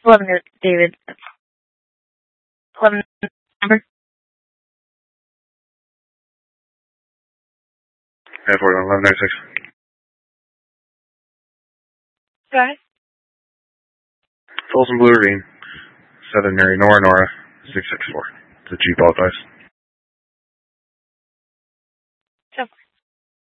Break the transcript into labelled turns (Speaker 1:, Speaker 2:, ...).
Speaker 1: 11, David. 11 number.
Speaker 2: Yeah, 41, 1196.
Speaker 1: Go ahead.
Speaker 2: Folsom Blue Ravine, 7 Mary Nora, 664. It's a Jeep, all guys.